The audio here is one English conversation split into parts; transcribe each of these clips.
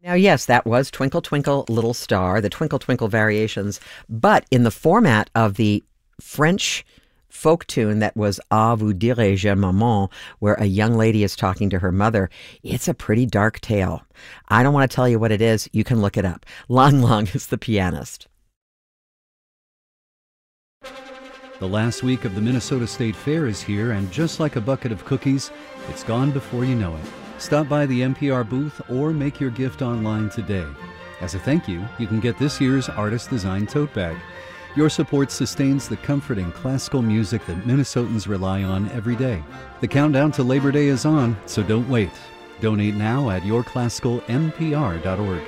Now, yes, that was Twinkle Twinkle Little Star, the Twinkle Twinkle variations, but in the format of the French folk tune that was À vous dirai-je maman, where a young lady is talking to her mother. It's a pretty dark tale. I don't want to tell you what it is. You can look it up. Lang Lang is the pianist. The last week of the Minnesota State Fair is here, and just like a bucket of cookies, it's gone before you know it. Stop by the NPR booth or make your gift online today. As a thank you, you can get this year's artist-designed tote bag. Your support sustains the comforting classical music that Minnesotans rely on every day. The countdown to Labor Day is on, so don't wait. Donate now at yourclassicalnpr.org.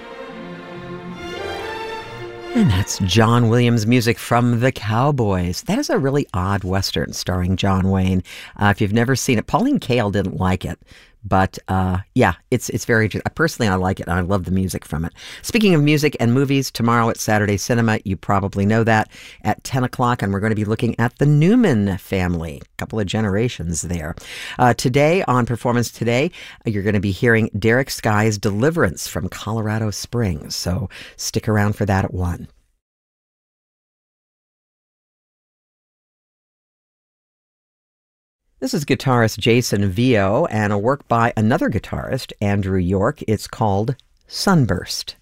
And that's John Williams music from The Cowboys. That is a really odd Western starring John Wayne. If you've never seen it, Pauline Kael didn't like it. But yeah, it's very interesting. Personally, I like it. I love the music from it. Speaking of music and movies, tomorrow at Saturday Cinema, you probably know that, at 10 o'clock, and we're going to be looking at the Newman family. A couple of generations there. Today, on Performance Today, you're going to be hearing Derek Sky's Deliverance from Colorado Springs. So stick around for that at 1. This is guitarist Jason Vio and a work by another guitarist, Andrew York. It's called Sunburst.